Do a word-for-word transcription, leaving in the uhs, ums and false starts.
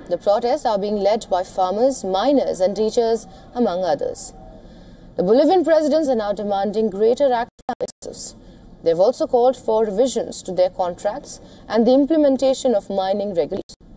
The protests are being led by farmers, miners and teachers, among others. The Bolivian presidents are now demanding greater action. They've also called for revisions to their contracts and the implementation of mining regulations.